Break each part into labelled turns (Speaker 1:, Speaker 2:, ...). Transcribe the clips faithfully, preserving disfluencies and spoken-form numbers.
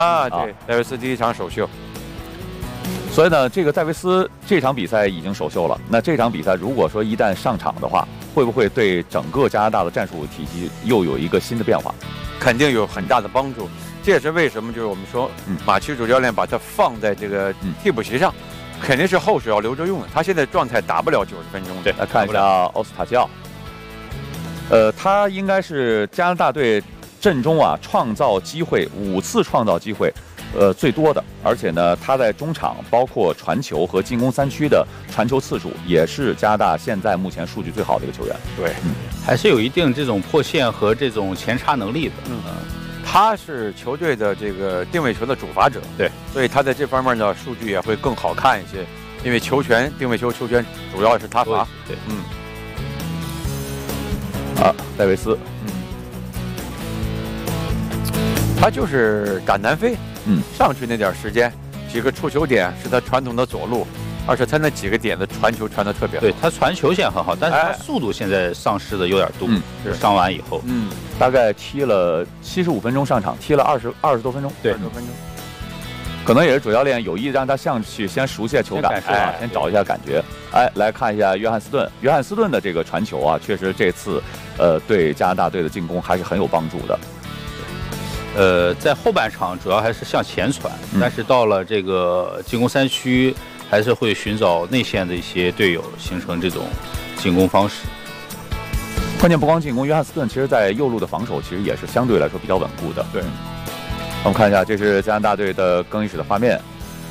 Speaker 1: 啊，对，戴维斯第一场首秀。
Speaker 2: 所以呢，这个戴维斯这场比赛已经首秀了。那这场比赛如果说一旦上场的话，会不会对整个加拿大的战术体系又有一个新的变化？
Speaker 1: 肯定有很大的帮助。这也是为什么就是我们说，嗯，马奇主教练把他放在这个替补席上，嗯、肯定是后手要留着用的。他现在状态打不了九十分钟。
Speaker 2: 对，来看一下奥斯塔基奥。呃，他应该是加拿大队阵中啊创造机会五次创造机会。呃，最多的，而且呢，他在中场包括传球和进攻三区的传球次数，也是加拿大现在目前数据最好的一个球员。
Speaker 3: 对，嗯，还是有一定这种破线和这种前插能力的。
Speaker 1: 嗯，他是球队的这个定位球的主罚者，
Speaker 3: 对，
Speaker 1: 所以他在这方面的数据也会更好看一些，因为球权定位球球权主要是他罚。
Speaker 3: 对，
Speaker 1: 嗯。
Speaker 2: 啊，戴维斯，
Speaker 1: 嗯，他就是赶南非。嗯，上去那点时间，几个触球点是他传统的左路，而且他那几个点的传球传得特别好。
Speaker 3: 对，他传球线很好，但是他速度现在丧失的有点多。嗯，是伤完以后，
Speaker 2: 嗯，大概踢了七十五分钟上场，踢了二十二十多分钟，
Speaker 1: 对，二十多分钟。
Speaker 2: 可能也是主教练有意让他上去先熟悉下球感，哎，先找一下感觉。哎，来看一下约翰斯顿，约翰斯顿的这个传球啊，确实这次呃对加拿大队的进攻还是很有帮助的。
Speaker 3: 呃，在后半场主要还是向前传，嗯、但是到了这个进攻三区，还是会寻找内线的一些队友，形成这种进攻方式。
Speaker 2: 关键不光进攻，约翰斯顿其实在右路的防守其实也是相对来说比较稳固的。
Speaker 3: 对，
Speaker 2: 我们看一下，这是加拿大队的更衣室的画面。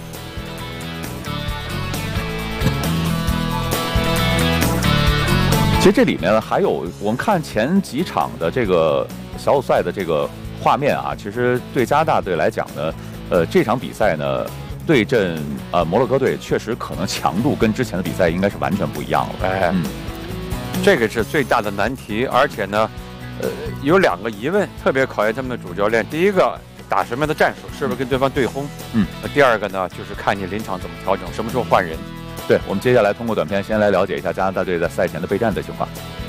Speaker 2: 其实这里面还有，我们看前几场的这个小组赛的这个画面啊，其实对加拿大队来讲呢，呃，这场比赛呢对阵呃摩洛哥队，确实可能强度跟之前的比赛应该是完全不一样了。
Speaker 1: 哎，嗯，这个是最大的难题，而且呢，呃，有两个疑问，特别考验他们的主教练。第一个，打什么样的战术，是不是跟对方对轰？嗯，第二个呢，就是看你临场怎么调整，什么时候换人。
Speaker 2: 对，我们接下来通过短片先来了解一下加拿大队在赛前的备战的情况。